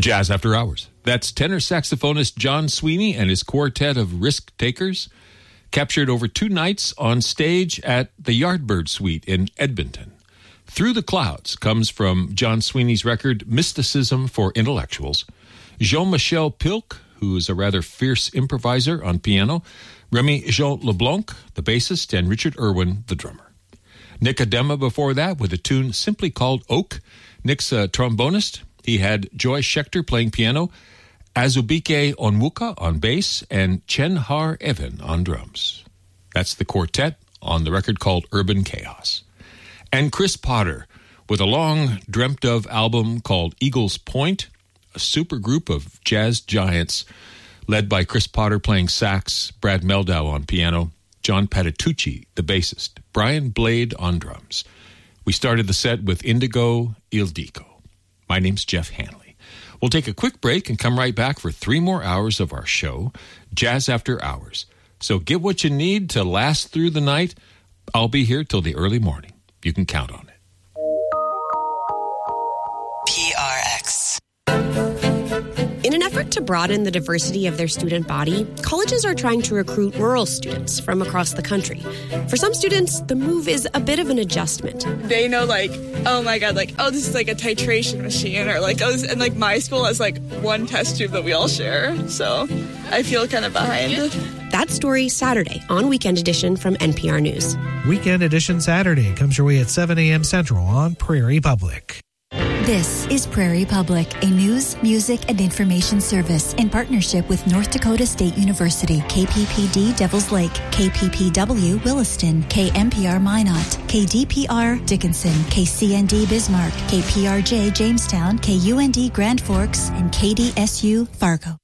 Jazz After Hours. That's tenor saxophonist John Sweeney and his quartet of risk takers, captured over 2 nights on stage at the Yardbird Suite in Edmonton. Through the Clouds comes from John Sweeney's record Mysticism for Intellectuals. Jean-Michel Pilk, who is a rather fierce improviser on piano, Remy-Jean Leblanc, the bassist, and Richard Irwin, the drummer. Nick Adema before that with a tune simply called Oak. Nick's a trombonist. He had Joy Schechter playing piano, Azubike Onwuka on bass, and Chen Har Evan on drums. That's the quartet on the record called Urban Chaos. And Chris Potter with a long dreamt-of album called Eagles Point, a super group of jazz giants led by Chris Potter playing sax, Brad Meldau on piano, John Patitucci, the bassist, Brian Blade on drums. We started the set with Indigo Il Dico. My name's Jeff Hanley. We'll take a quick break and come right back for 3 more hours of our show, Jazz After Hours. So get what you need to last through the night. I'll be here till the early morning. You can count on it. PRX. In an effort to broaden the diversity of their student body, colleges are trying to recruit rural students from across the country. For some students, the move is a bit of an adjustment. They know, like, oh my God, like, oh, this is like a titration machine, or like, oh, and like my school has like one test tube that we all share. So I feel kind of behind. That story Saturday on Weekend Edition from NPR News. Weekend Edition Saturday comes your way at 7 a.m. Central on Prairie Public. This is Prairie Public, a news, music, and information service in partnership with North Dakota State University, KPPD Devils Lake, KPPW Williston, KMPR Minot, KDPR Dickinson, KCND Bismarck, KPRJ Jamestown, KUND Grand Forks, and KDSU Fargo.